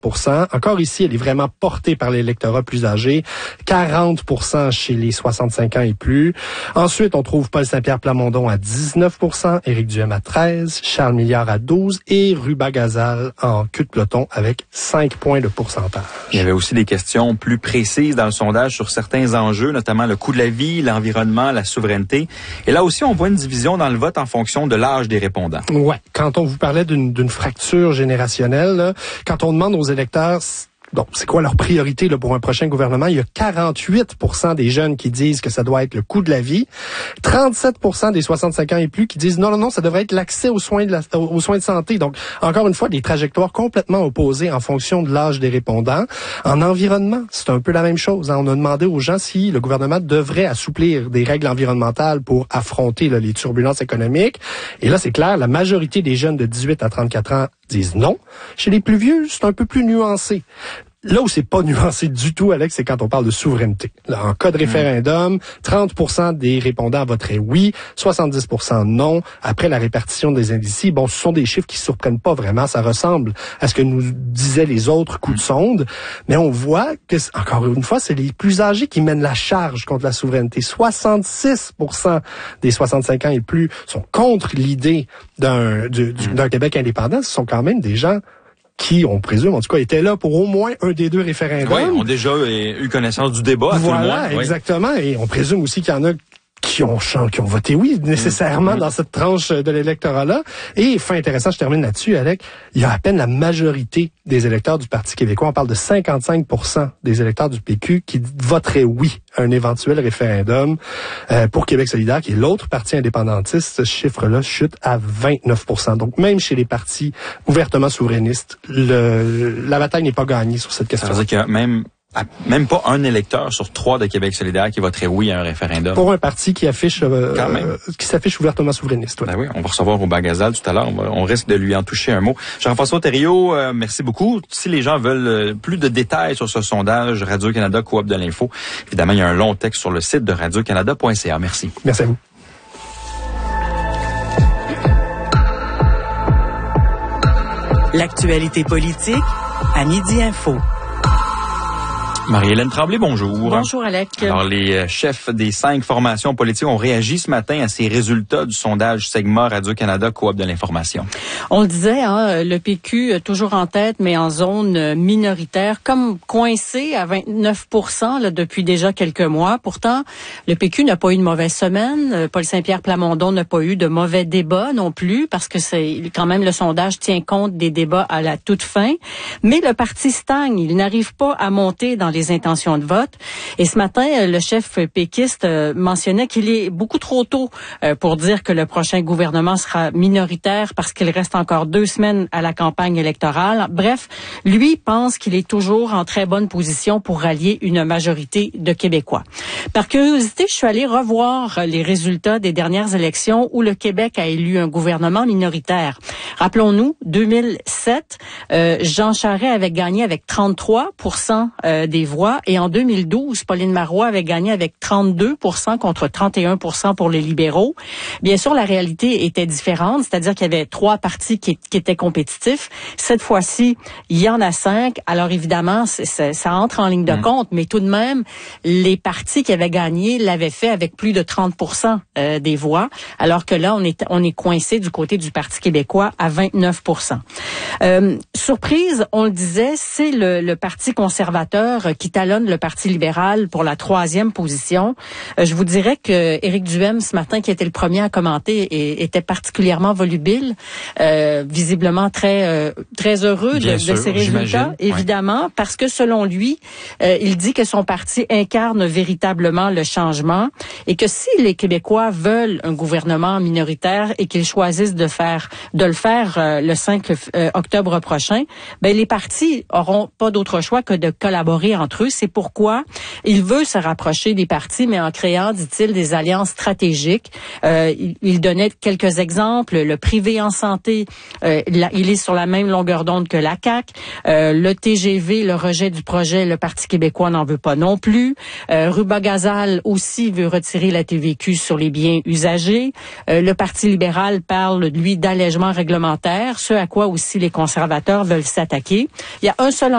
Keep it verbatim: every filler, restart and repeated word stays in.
pour cent. Encore ici, elle est vraiment portée par l'électorat plus âgé. quarante pour cent chez les soixante-cinq ans et plus. Ensuite, on trouve Paul Saint-Pierre Plamondon à dix-neuf pour cent, Éric Duhem à treize, Charles Milliard à douze et Ruba Gazal en queue de peloton avec cinq points de pourcentage. Il y avait aussi des questions plus précises dans le sondage sur certains enjeux, notamment le coût de la vie, l'environnement, la souveraineté. Et là aussi, on voit une division dans le vote en fonction de l'âge des répondants. Ouais. Quand on vous parlait d'une, d'une fracture générationnelle, là, quand on demande aux électeurs donc, c'est quoi leur priorité là, pour un prochain gouvernement? Il y a quarante-huit pour cent des jeunes qui disent que ça doit être le coût de la vie. trente-sept pour cent des soixante-cinq ans et plus qui disent non, non, non, ça devrait être l'accès aux soins de, la, aux soins de santé. Donc, encore une fois, des trajectoires complètement opposées en fonction de l'âge des répondants. En environnement, c'est un peu la même chose. Hein. On a demandé aux gens si le gouvernement devrait assouplir des règles environnementales pour affronter là, les turbulences économiques. Et là, c'est clair, la majorité des jeunes de dix-huit à trente-quatre ans disent non. Chez les plus vieux, c'est un peu plus nuancé. Là où c'est pas nuancé du tout, Alex, c'est quand on parle de souveraineté. Là, en cas de référendum, trente pour cent des répondants voteraient oui, soixante-dix pour cent non. Après la répartition des indices, bon, ce sont des chiffres qui surprennent pas vraiment. Ça ressemble à ce que nous disaient les autres coups de sonde. Mais on voit que, encore une fois, c'est les plus âgés qui mènent la charge contre la souveraineté. soixante-six pour cent des soixante-cinq ans et plus sont contre l'idée d'un, du, du, d'un Québec indépendant. Ce sont quand même des gens qui, on présume, en tout cas, étaient là pour au moins un des deux référendums. Oui, ont déjà eu connaissance du débat à voilà, tout le moins. Voilà, exactement. Oui. Et on présume aussi qu'il y en a qui ont, qui ont voté oui, nécessairement, mmh. dans cette tranche de l'électorat-là. Et, fait intéressant, je termine là-dessus, Alec, il y a à peine la majorité des électeurs du Parti québécois, on parle de cinquante-cinq pour cent des électeurs du P Q qui voteraient oui à un éventuel référendum euh, pour Québec solidaire, qui est l'autre parti indépendantiste. Ce chiffre-là chute à vingt-neuf pour cent. Donc, même chez les partis ouvertement souverainistes, le, la bataille n'est pas gagnée sur cette question. Ça veut dire qu'il y a même Même pas un électeur sur trois de Québec solidaire qui voterait oui à un référendum. Pour un parti qui affiche, euh, Quand même. Euh, qui s'affiche ouvertement souverainiste. Ouais. Ben oui, on va recevoir Ruba Gazal tout à l'heure. On, va, on risque de lui en toucher un mot. Jean-François Thériault, euh, merci beaucoup. Si les gens veulent euh, plus de détails sur ce sondage, Radio-Canada, Coop de l'info, évidemment, il y a un long texte sur le site de radio canada point c a. Merci. Merci à vous. L'actualité politique à Midi Info. Marie-Hélène Tremblay, bonjour. Bonjour, Alec. Alors, les chefs des cinq formations politiques ont réagi ce matin à ces résultats du sondage Segma Radio-Canada Coop de l'information. On le disait, hein, le P Q toujours en tête, mais en zone minoritaire, comme coincé à vingt-neuf pour cent là, depuis déjà quelques mois. Pourtant, le P Q n'a pas eu de mauvaise semaine. Paul Saint-Pierre Plamondon n'a pas eu de mauvais débats non plus, parce que c'est quand même le sondage tient compte des débats à la toute fin. Mais le parti stagne. Il n'arrive pas à monter dans les intentions de vote. Et ce matin, le chef péquiste mentionnait qu'il est beaucoup trop tôt pour dire que le prochain gouvernement sera minoritaire parce qu'il reste encore deux semaines à la campagne électorale. Bref, lui pense qu'il est toujours en très bonne position pour rallier une majorité de Québécois. Par curiosité, je suis allée revoir les résultats des dernières élections où le Québec a élu un gouvernement minoritaire. Rappelons-nous, deux mille sept, euh, Jean Charest avait gagné avec trente-trois pour cent euh, des voix et en deux mille douze, Pauline Marois avait gagné avec trente-deux pour cent contre trente et un pour cent pour les libéraux. Bien sûr, la réalité était différente, c'est-à-dire qu'il y avait trois partis qui, qui étaient compétitifs. Cette fois-ci, il y en a cinq. Alors évidemment, c'est, c'est, ça entre en ligne de mmh. compte, mais tout de même, les partis qui avaient gagné l'avaient fait avec plus de trente pour cent euh, des voix, alors que là, on est, on est coincé du côté du Parti québécois à vingt-neuf pour cent. Euh, surprise, on le disait, c'est le, le Parti conservateur qui talonne le Parti libéral pour la troisième position. Euh, je vous dirais que Éric Duhem, ce matin, qui était le premier à commenter, et, était particulièrement volubile, euh, visiblement très euh, très heureux de, sûr, de ces résultats, évidemment, ouais. parce que selon lui, euh, il dit que son parti incarne véritablement le changement et que si les Québécois veulent un gouvernement minoritaire et qu'ils choisissent de faire de le faire euh, le cinq octobre prochain, ben les partis auront pas d'autre choix que de collaborer entre eux. C'est pourquoi il veut se rapprocher des partis, mais en créant, dit-il, des alliances stratégiques. Euh, il, il donnait quelques exemples. Le privé en santé, euh, il est sur la même longueur d'onde que la C A Q. Euh, le T G V, le rejet du projet, le Parti québécois n'en veut pas non plus. Euh, Ruba Gazal aussi veut retirer la T V Q sur les biens usagés. Euh, le Parti libéral parle, lui, d'allègement réglementaire, ce à quoi aussi les conservateurs veulent s'attaquer. Il y a un seul